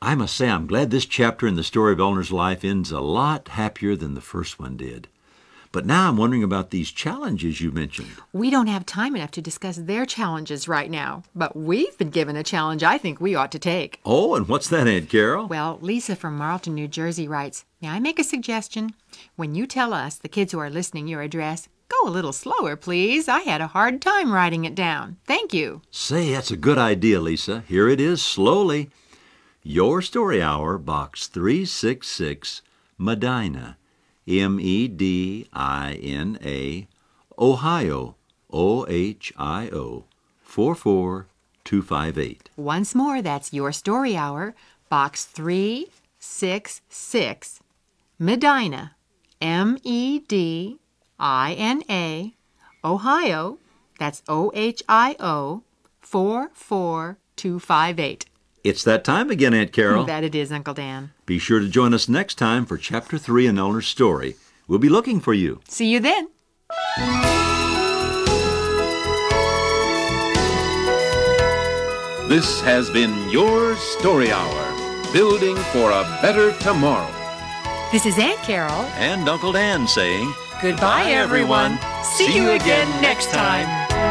I must say I'm glad this chapter in the story of Eleanor's life ends a lot happier than the first one did. But now I'm wondering about these challenges you mentioned. We don't have time enough to discuss their challenges right now, but we've been given a challenge I think we ought to take. Oh, and what's that, Aunt Carol? Well, Lisa from Marlton, New Jersey writes, "May I make a suggestion? When you tell us, the kids who are listening, your address, go a little slower, please. I had a hard time writing it down. Thank you." Say, that's a good idea, Lisa. Here it is, slowly. Your Story Hour, Box 366, Medina, Medina, Ohio, Ohio, 44258. Once more, that's Your Story Hour, Box 366, Medina, Medina, Ohio, that's Ohio, 44258. It's that time again, Aunt Carol. That it is, Uncle Dan. Be sure to join us next time for Chapter 3 in Eleanor's story. We'll be looking for you. See you then. This has been Your Story Hour, building for a better tomorrow. This is Aunt Carol. And Uncle Dan saying, Goodbye, everyone. See you again next time.